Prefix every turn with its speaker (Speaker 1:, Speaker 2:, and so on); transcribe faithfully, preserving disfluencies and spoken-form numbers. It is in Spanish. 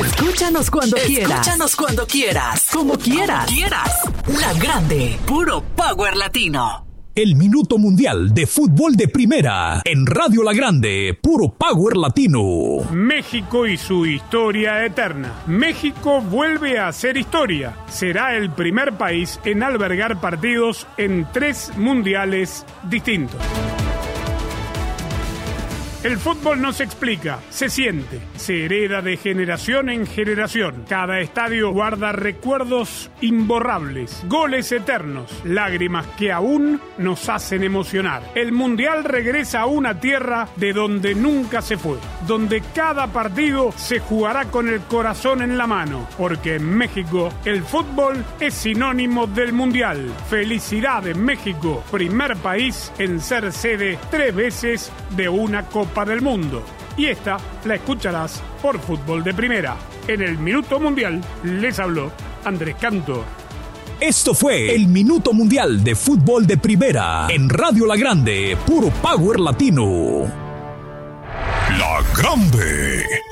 Speaker 1: Escúchanos cuando quieras.
Speaker 2: Escúchanos cuando quieras.
Speaker 1: Como quieras.
Speaker 2: Como quieras. La Grande. Puro Power Latino.
Speaker 3: El Minuto Mundial de Fútbol de Primera en Radio La Grande, puro Power Latino.
Speaker 4: México y su historia eterna. México vuelve a hacer historia. Será el primer país en albergar partidos en tres mundiales distintos. El fútbol no se explica, se siente, se hereda de generación en generación. Cada estadio guarda recuerdos imborrables, goles eternos, lágrimas que aún nos hacen emocionar. El Mundial regresa a una tierra de donde nunca se fue, donde cada partido se jugará con el corazón en la mano, porque en México el fútbol es sinónimo del Mundial. Felicidades México, primer país en ser sede tres veces de una Copa del Mundo. Y esta la escucharás por Fútbol de Primera. En el Minuto Mundial les habló Andrés Cantor.
Speaker 3: Esto fue el Minuto Mundial de Fútbol de Primera en Radio La Grande, puro Power Latino. La Grande.